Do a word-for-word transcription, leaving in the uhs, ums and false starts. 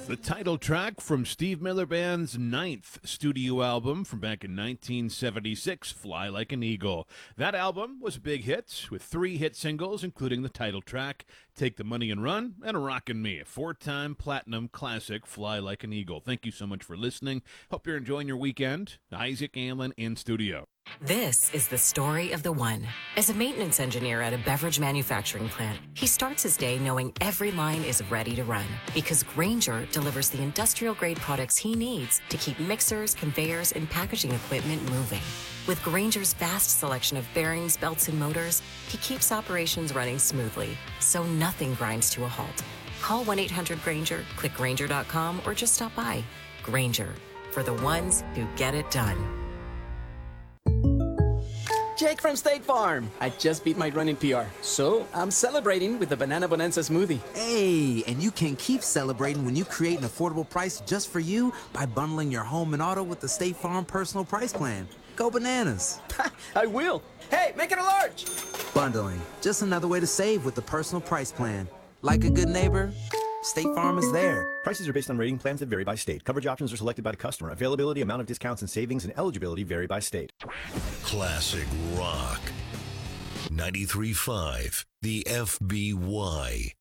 The title track from Steve Miller Band's ninth studio album from back in nineteen seventy-six, Fly Like an Eagle. That album was a big hit with three hit singles, including the title track, Take the Money and Run, and Rockin' Me, a four-time platinum classic, Fly Like an Eagle. Thank you so much for listening. Hope you're enjoying your weekend. Isaac Allen in studio. This is the story of the one. As a maintenance engineer at a beverage manufacturing plant, he starts his day knowing every line is ready to run because Grainger delivers the industrial-grade products he needs to keep mixers, conveyors, and packaging equipment moving. With Grainger's vast selection of bearings, belts, and motors, he keeps operations running smoothly, so nothing grinds to a halt. Call one eight hundred Grainger, click Grainger dot com, or just stop by. Grainger, for the ones who get it done. Jake from State Farm. I just beat my running P R, so I'm celebrating with the Banana Bonanza smoothie. Hey, and you can keep celebrating when you create an affordable price just for you by bundling your home and auto with the State Farm Personal Price Plan. Go bananas. I will. Hey, make it a large. Bundling, just another way to save with the Personal Price Plan. Like a good neighbor, State Farm is there. Prices are based on rating plans that vary by state. Coverage options are selected by the customer. Availability, amount of discounts and savings, and eligibility vary by state. Classic rock. ninety-three point five, the F B Y.